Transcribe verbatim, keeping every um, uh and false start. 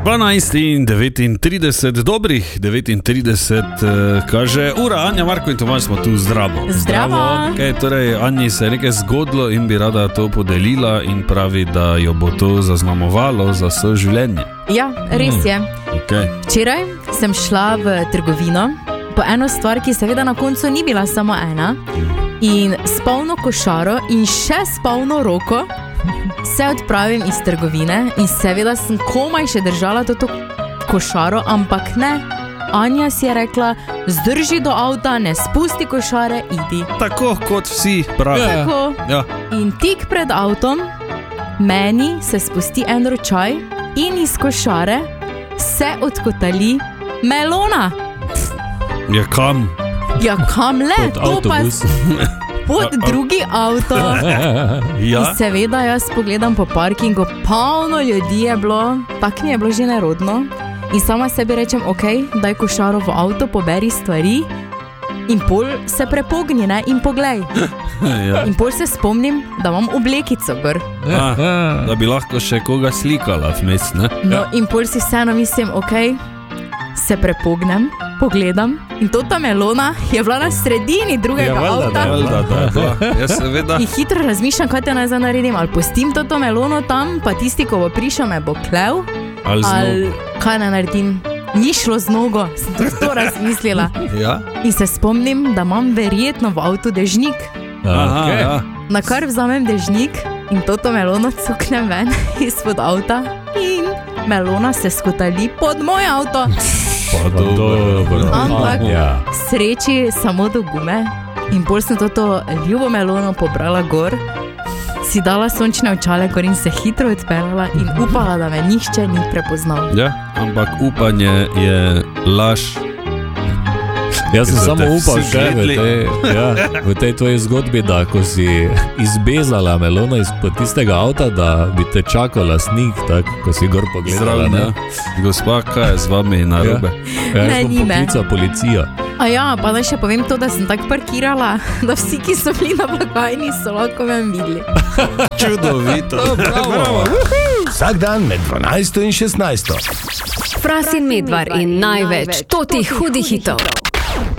dvanajst in devetintrideset, dobrih devetintrideset, kaže ura. Anja, Marko in Tomaž smo tu, zdravo. Zdravo. Okay, torej, Anji se je nekaj zgodilo in bi rada to podelila in pravi, da jo bo to zaznamovalo za svoje življenje. Ja, res je. Okay. Včeraj sem šla v trgovino po eno stvar, ki seveda na koncu ni bila samo ena, in s polno košaro in še s polno roko se odpravim iz trgovine in seveda sem komaj še držala to košaro, ampak ne. Anja si je rekla, zdrži do avta, ne spusti košare, idi. Tako kot vsi pravi. Tako. Ja. In tik pred avtom meni se spusti en ročaj in iz košare se odkotali melona. Ja, kam? Ja, kam le? Pod avtobus. Pod drugi avto. Ja. In seveda jaz pogledam po parkingu, polno ljudi je bilo, tak mi je bilo že nerodno. In sama sebi rečem, ok, daj košaro v avto, poberi stvari in pol se prepogni, ne, in poglej. Ja. In pol se spomnim, da imam oblekico gor. Ah, da bi lahko še koga slikala vmes, ne? No, in pol si vseeno mislim, ok, se prepognem, pogledam in tota melona je bila na sredini drugega Ja, valjda, avta. da, Valjda, da je bila. Ja, seveda. In hitro razmišljam, kaj te naj zdaj naredim, ali pustim toto melono tam, pa tisti, ko bo prišel, me bo klev, Ali z ali kaj naj naredim. Ni šlo z nogo, sem tudi to razmislila. Ja? In se spomnim, da imam verjetno v avtu dežnik. Aha, Okay. ja. Na kar vzamem dežnik in toto melono cuknem ven izpod avta in melona se skotali pod moj avto. Pa dobro. Ampak Ja. sreči samo do gume in bolj sem toto ljubo melono pobrala gor, si dala sončne očale gor in se hitro odpeljala in upala, da me nihče ni prepoznal. Ja, ampak upanje je laž. Jaz sem So samo te upal vsi še v gledali. tej, ja, v tej tvoji zgodbi, da ko si izbezala melono izpod tistega avta, da bi te čakal lastnik, tak, ko si gor pogledala. Zdravljena. Gospa, kaj je z vami narobe? Ja, Ne, jaz bom ni me. poklical policijo. A ja, pa naj še povem to, da sem tako parkirala, da vsi, ki so bili na blagajni, so lahko me videli. Čudovito. Bravo. Vsak dan med dvanajsto in šestnajsto. Fras in Medvar in največ totih hudih hitov.